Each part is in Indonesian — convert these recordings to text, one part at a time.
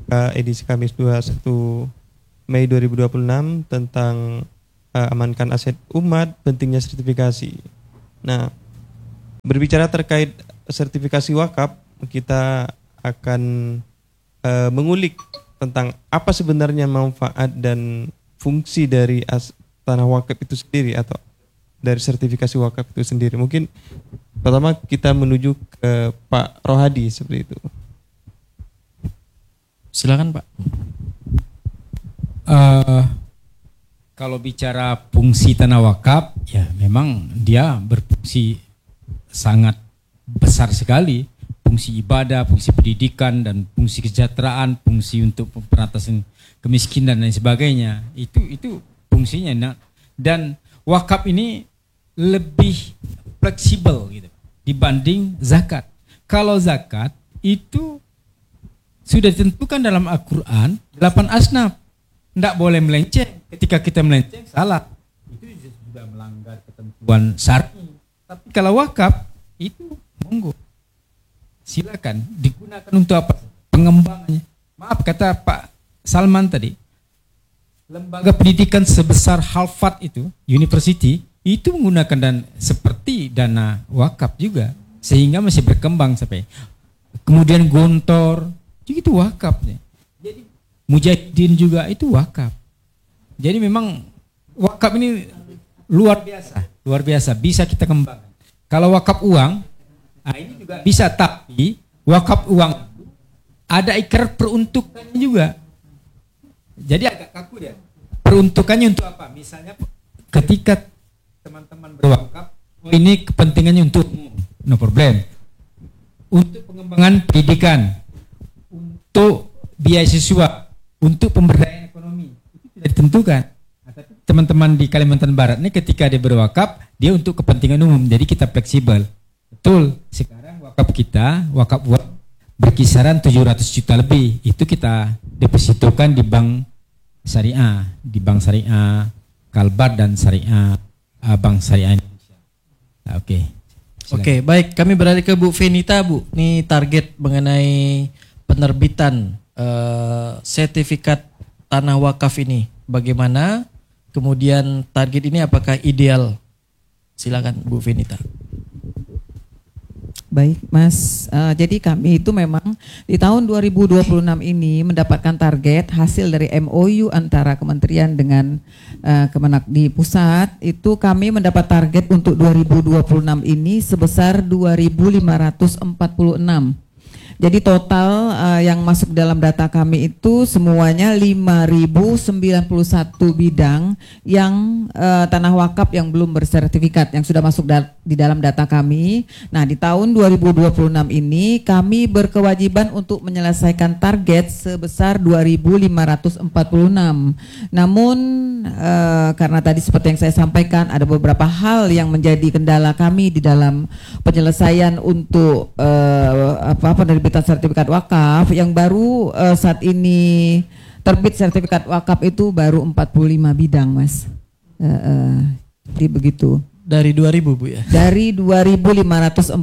MK edisi Kamis 21 Mei 2026 tentang amankan aset umat, pentingnya sertifikasi. Nah, berbicara terkait sertifikasi wakaf, kita akan mengulik tentang apa sebenarnya manfaat dan fungsi dari tanah wakaf itu sendiri atau dari sertifikasi wakaf itu sendiri. Mungkin pertama kita menuju ke Pak Rohadi seperti itu. Silakan Pak. Kalau bicara fungsi tanah wakaf, ya memang dia berfungsi sangat besar sekali. Fungsi ibadah, fungsi pendidikan, dan fungsi kesejahteraan, fungsi untuk pemberantasan kemiskinan dan sebagainya. Itu fungsinya. Nah, dan wakaf ini lebih fleksibel gitu dibanding zakat. Kalau zakat itu sudah ditentukan dalam Al-Quran 8 asnaf. Tidak boleh melenceng. Ketika kita melenceng salah. Itu sudah melanggar ketentuan syar'i. Tapi kalau wakaf itu monggo. Silakan digunakan untuk apa? Pengembangannya. Maaf kata Pak Salman tadi. Lembaga pendidikan sebesar Harvard itu, university, itu menggunakan dan seperti dana wakaf juga. Sehingga masih berkembang sampai. Kemudian Gontor, itu wakafnya. Jadi Mujahidin juga itu wakaf. Jadi memang wakaf ini luar biasa bisa kita kembangkan. Kalau wakaf uang, ini juga bisa, tapi wakaf uang ada ikrar peruntukannya juga. Jadi agak kaku ya. Peruntukannya untuk apa? Misalnya ketika teman-teman berwakaf, ini kepentingannya untuk umum, no problem. Untuk pengembangan pendidikan, untuk biaya siswa, untuk pemberdayaan ekonomi, itu tidak ditentukan. Nah, tapi teman-teman di Kalimantan Barat ini ketika dia berwakaf, dia untuk kepentingan umum, jadi kita fleksibel. Betul, sekarang wakaf kita, wakaf uang berkisaran 700 juta lebih, itu kita depositokan di bank syariah, Kalbar dan syariah, Bank Syariah Indonesia. Nah, Oke, baik, kami beralih ke Bu Venita, Bu. Ini target mengenai penerbitan sertifikat tanah wakaf ini bagaimana? Kemudian target ini apakah ideal? Silakan Bu Venita. Baik Mas, jadi kami itu memang di tahun 2026 ini mendapatkan target hasil dari MOU antara kementerian dengan Kemenak di pusat. Itu kami mendapat target untuk 2026 ini sebesar 2.546. Jadi total yang masuk dalam data kami itu semuanya 5.091 bidang yang tanah wakaf yang belum bersertifikat yang sudah masuk di dalam data kami. Nah, di tahun 2026 ini kami berkewajiban untuk menyelesaikan target sebesar 2.546. Namun karena tadi seperti yang saya sampaikan ada beberapa hal yang menjadi kendala kami di dalam penyelesaian untuk penerbitan sertifikat wakaf yang baru saat ini terbit sertifikat wakaf itu baru 45 bidang Mas. Jadi begitu. Dari 2.000 Bu ya? Dari 2.546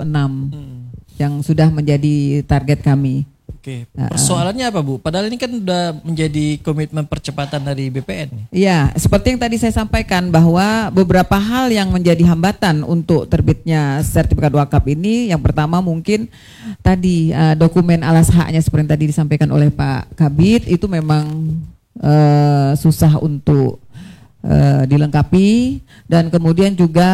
yang sudah menjadi target kami. Oke, persoalannya apa Bu? Padahal ini kan sudah menjadi komitmen percepatan dari BPN. Iya, seperti yang tadi saya sampaikan bahwa beberapa hal yang menjadi hambatan untuk terbitnya sertifikat wakaf ini, yang pertama mungkin tadi dokumen alas haknya seperti yang tadi disampaikan oleh Pak Kabid itu memang susah untuk dilengkapi, dan kemudian juga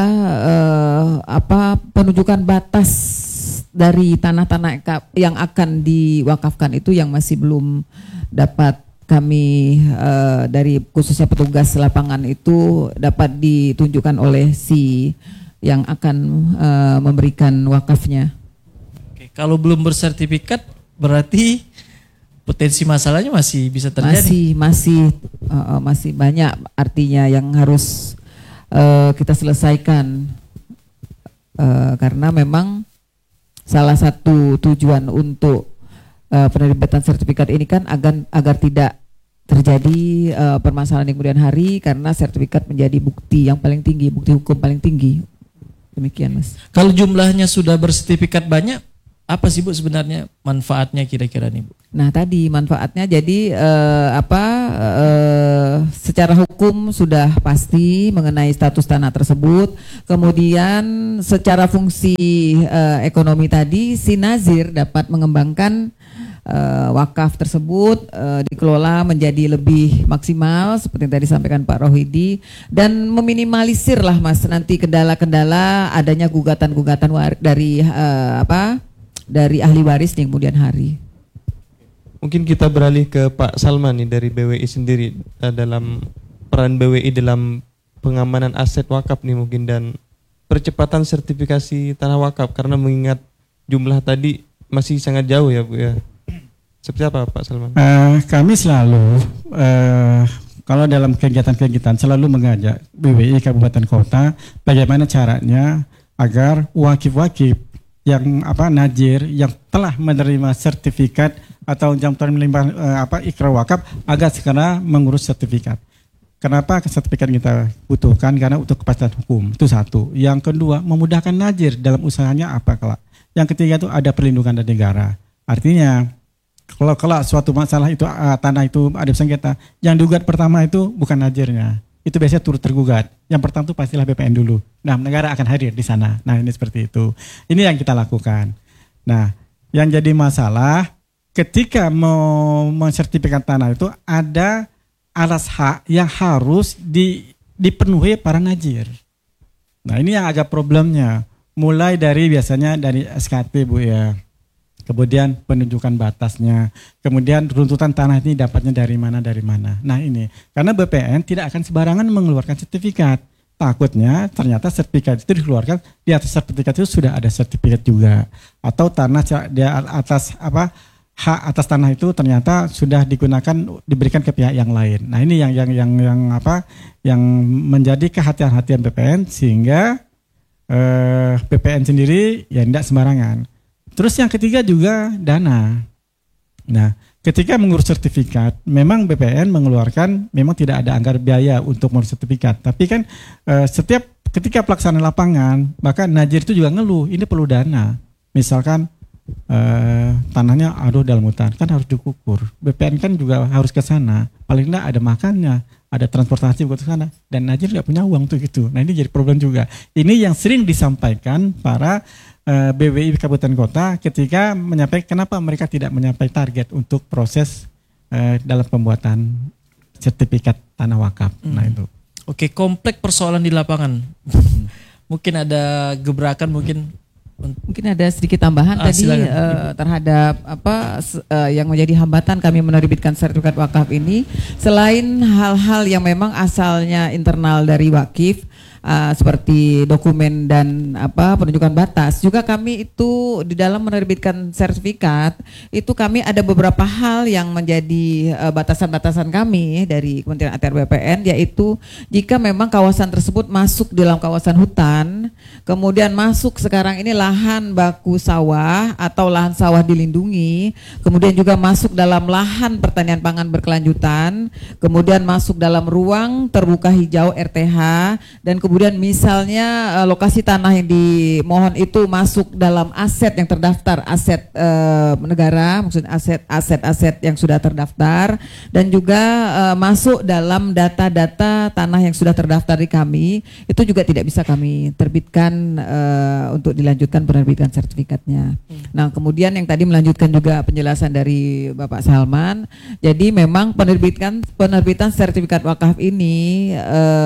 penunjukan batas dari tanah-tanah yang akan diwakafkan itu yang masih belum dapat kami dari khususnya petugas lapangan itu dapat ditunjukkan oleh si yang akan memberikan wakafnya. Oke, kalau belum bersertifikat berarti potensi masalahnya masih bisa terjadi. Masih banyak artinya yang harus kita selesaikan karena memang salah satu tujuan untuk penerbitan sertifikat ini kan agar tidak terjadi permasalahan di kemudian hari, karena sertifikat menjadi bukti yang paling tinggi, bukti hukum paling tinggi. Demikian Mas. Kalau jumlahnya sudah bersertifikat banyak, apa sih Bu sebenarnya manfaatnya kira-kira nih Bu? Nah tadi manfaatnya jadi secara hukum sudah pasti mengenai status tanah tersebut. Kemudian secara fungsi ekonomi tadi si nazir dapat mengembangkan wakaf tersebut dikelola menjadi lebih maksimal seperti yang tadi disampaikan Pak Rohidi, dan meminimalisir lah Mas nanti kendala-kendala adanya gugatan-gugatan dari dari ahli waris di kemudian hari. Mungkin kita beralih ke Pak Salman nih dari BWI sendiri, dalam peran BWI dalam pengamanan aset wakaf nih mungkin, dan percepatan sertifikasi tanah wakaf karena mengingat jumlah tadi masih sangat jauh ya Bu ya. Seperti apa Pak Salman? Kami selalu kalau dalam kegiatan-kegiatan selalu mengajak BWI Kabupaten Kota bagaimana caranya agar wakif-wakif yang najir yang telah menerima sertifikat atau yang telah menerima ikrar wakaf agar segera mengurus sertifikat. Kenapa sertifikat kita butuhkan? Karena untuk kepastian hukum, itu satu. Yang kedua, memudahkan nazir dalam usahanya apa kelak. Yang ketiga itu ada perlindungan dari negara. Artinya kalau kelak suatu masalah itu tanah itu ada sengketa, yang digugat pertama itu bukan nazirnya, itu biasanya turut tergugat. Yang pertama itu pastilah BPN dulu. Nah, negara akan hadir di sana. Nah, ini seperti itu. Ini yang kita lakukan. Nah, yang jadi masalah ketika mau mensertifikat tanah itu ada alas hak yang harus dipenuhi para nazir. Nah, ini yang agak problemnya. Mulai dari biasanya dari SKT Bu ya. Kemudian penunjukan batasnya, kemudian runtutan tanah ini dapatnya dari mana. Nah ini, karena BPN tidak akan sembarangan mengeluarkan sertifikat. Takutnya ternyata sertifikat itu dikeluarkan, di atas sertifikat itu sudah ada sertifikat juga. Atau tanah di atas hak atas tanah itu ternyata sudah diberikan ke pihak yang lain. Nah ini yang menjadi kehati-hatian BPN, sehingga BPN sendiri ya tidak sembarangan. Terus yang ketiga juga dana. Nah, ketika mengurus sertifikat, memang BPN mengeluarkan, memang tidak ada anggaran biaya untuk mengurus sertifikat. Tapi kan ketika pelaksanaan lapangan, maka nazir itu juga ngeluh, ini perlu dana. Misalkan tanahnya dalam hutan, kan harus dikukur. BPN kan juga harus ke sana. Paling tidak ada makannya, ada transportasi buat ke sana. Dan nazir nggak punya uang untuk itu. Nah ini jadi problem juga. Ini yang sering disampaikan para BWI Kabupaten Kota ketika menyampaikan kenapa mereka tidak menyampaikan target untuk proses dalam pembuatan sertifikat tanah wakaf. Nah itu. Oke, kompleks persoalan di lapangan. Mungkin ada gebrakan, mungkin ada sedikit tambahan tadi terhadap yang menjadi hambatan kami menerbitkan sertifikat wakaf ini. Selain hal-hal yang memang asalnya internal dari wakif, seperti dokumen dan penunjukan batas, juga kami itu di dalam menerbitkan sertifikat itu kami ada beberapa hal yang menjadi batasan-batasan kami dari Kementerian ATR BPN, yaitu jika memang kawasan tersebut masuk dalam kawasan hutan, kemudian masuk sekarang ini lahan baku sawah atau lahan sawah dilindungi, kemudian juga masuk dalam lahan pertanian pangan berkelanjutan, kemudian masuk dalam ruang terbuka hijau RTH, dan kemudian misalnya lokasi tanah yang dimohon itu masuk dalam aset yang terdaftar, aset negara, maksudnya aset-aset yang sudah terdaftar, dan juga masuk dalam data-data tanah yang sudah terdaftar di kami, itu juga tidak bisa kami terbitkan untuk dilanjutkan penerbitan sertifikatnya. Nah kemudian yang tadi melanjutkan juga penjelasan dari Bapak Salman, jadi memang penerbitan sertifikat wakaf ini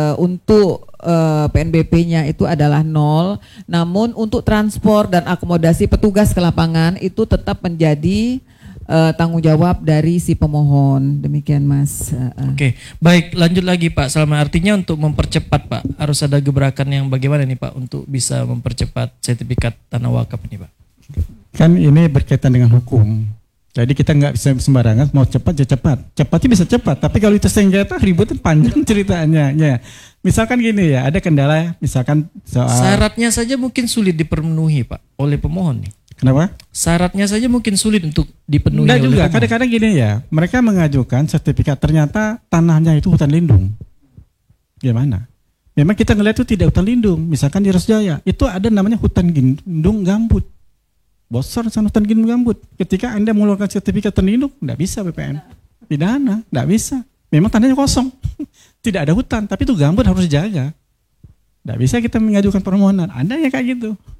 untuk PNBP-nya itu adalah 0, namun untuk transport dan akomodasi petugas ke lapangan itu tetap menjadi tanggung jawab dari si pemohon. Demikian Mas. Oke, baik, lanjut lagi Pak Salman. Artinya untuk mempercepat Pak, harus ada gebrakan yang bagaimana nih Pak untuk bisa mempercepat sertifikat tanah wakaf ini Pak? Kan ini berkaitan dengan hukum. Jadi kita nggak bisa sembarangan, mau cepat ya cepat. Cepatnya bisa cepat, tapi kalau itu sengketa ributnya panjang ceritanya. Ya. Misalkan gini ya, ada kendala misalkan soal syaratnya saja mungkin sulit dipenuhi Pak oleh pemohon nih. Kenapa? Syaratnya saja mungkin sulit untuk dipenuhi. Enggak juga, oleh kadang-kadang gini ya, mereka mengajukan sertifikat ternyata tanahnya itu hutan lindung. Gimana? Memang kita ngelihat itu tidak hutan lindung, misalkan di Rosjaya, itu ada namanya hutan lindung gambut. bocor sana hutan gambut. Ketika Anda mengeluarkan sertifikat hutan lindung, tidak bisa BPN. Pidana, tidak bisa. Memang tandanya kosong. Tidak ada hutan, tapi itu gambut harus dijaga. Tidak bisa kita mengajukan permohonan. Anda ya kayak gitu.